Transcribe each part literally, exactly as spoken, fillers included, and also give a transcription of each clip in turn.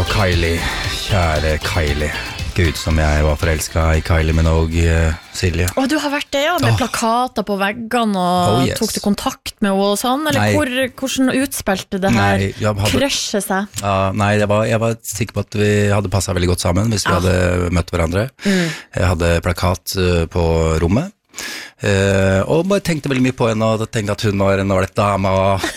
Kylie, kjære Kylie. Gud, som jeg var forelsket i Kylie Minogue, Silje. Og du har vært det, ja, med oh. plakater på veggene, og oh, yes. tok du kontakt med henne og sånn? Eller hvor, hvordan utspilte det her nei, hadde, krasje seg? Ja, nei, jeg var, jeg var sikker på at vi hadde passet veldig godt sammen hvis vi ah. hadde møtt hverandre. Mm. Jeg hadde plakat på rommet, og bare tenkte veldig mye på henne, og tenkte at hun var en ålreit dame, og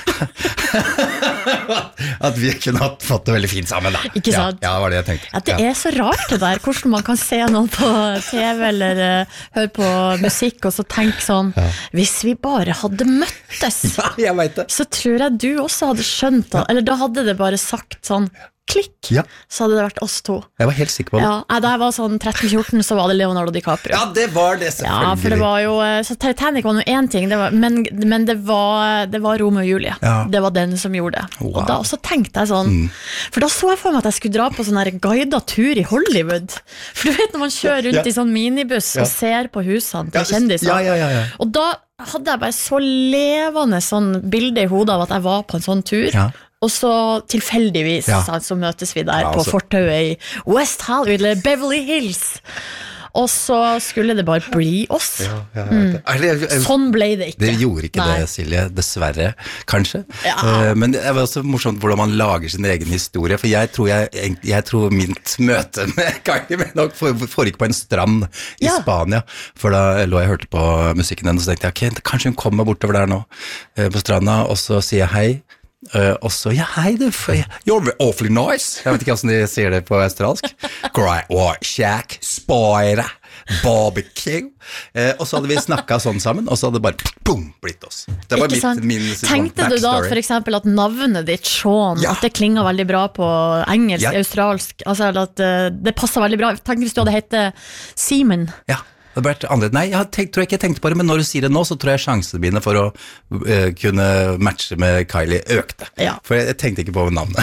at vi kunne ha fått det veldig fint sammen da. Ikke sant? Ja, ja, det var det jeg tenkte. At det ja. er så rart det der, hvordan man kan se noen på T V eller uh, høre på musikk og så tenke sånn, ja. hvis vi bare hadde møttes, ja, jeg vet det. Så tror jeg du også hadde skjønt det, ja. eller da hadde det bare sagt sånn, klikk, ja. så hadde det vært oss to. Jeg var helt sikker på det. Ja, da jeg var sånn tretten fjorten, så var det Leonardo DiCaprio. Ja, det var det selvfølgelig. Ja, for det var jo, så Titanic var jo en ting, det var, men, men det var, det var Romeo og Julie. Ja. Det var den som gjorde det. Wow. Og da også tenkte jeg sånn, mm. for da så jeg for meg at jeg skulle dra på sånn her guidet tur i Hollywood. For du vet når man kjører rundt ja. i sånn minibuss ja. og ser på husene til kjendiser. Ja, ja, ja, ja. Og da hadde jeg bare så levende sånn bilde i hodet av at jeg var på en sånn tur. Ja. Og så tilfeldigvis ja. så møtes vi der ja, altså. på fortauet i West Hollywood, eller Beverly Hills. Og så skulle det bare bli oss. Ja, ja, mm. det, det, sånn ble det ikke. Det gjorde ikke Nei. det, Silje, dessverre, kanskje. Ja. Uh, men det var også morsomt hvordan man lager sin egen historie, for jeg tror, jeg, jeg tror mitt møte med Kylie Minogue foregikk på en strand i ja. Spania, for da lå jeg og hørte på musikken hennes, og så tenkte jeg, ok, kanskje hun kommer bortover der nå, uh, på stranda, og så sier jeg hei, Uh, og så, ja, hei, det you're awfully nice. Jeg vet ikke hvordan de sier det på australsk. Great white shack, spider, barbecue. Uh, og så hadde vi snakket sånn sammen, og så hadde det bare boom, blitt oss. Det var mitt, min Tenkte du da for eksempel at navnet ditt, Sean, ja. at det klinger veldig bra på engelsk, ja. australsk, altså at uh, det passer veldig bra. Tenk hvis du hadde hett Simon. Ja. Det ble annerledes. Nei, jeg tenkt, tror jeg ikke jeg tenkte på det, men når du sier det nå, så tror jeg sjansene mine for å uh, kunne matche med Kylie økte. Ja. For jeg, jeg tenkte ikke på navnet.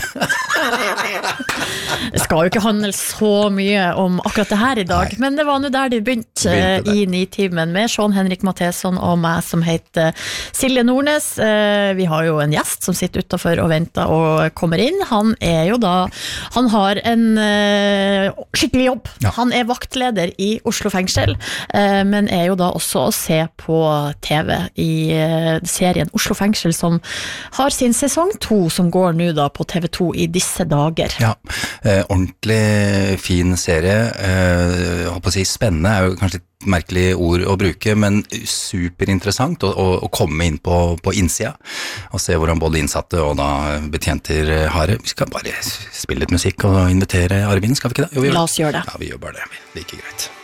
Det skal jo ikke handle så mye om akkurat det her i dag, Nei. men det var nå der det begynte, begynte i Nitimen med Sean Henrik Matheson og meg som heter Silje Nordnes. Vi har jo en gjest som sitter utenfor og venter og kommer inn. Han er jo da, han har en skikkelig jobb. Ja. Han er vaktleder i Oslo fengsel, men er jo da også å se på T V i serien Oslo fengsel, som har sin sesong to, som går nå da på T V to i disse dager. Ja, eh, ordentlig fin serie, eh, jeg håper å si spennende, er jo kanskje et merkelig ord å bruke, men superinteressant å, å, å komme inn på, på innsida, og se hvordan både innsatte og da betjenter har det. Vi skal bare spille litt musikk og invitere Arvin, skal vi ikke det? Jo, vi La oss gjøre det. Ja, vi gjør bare det, like greit.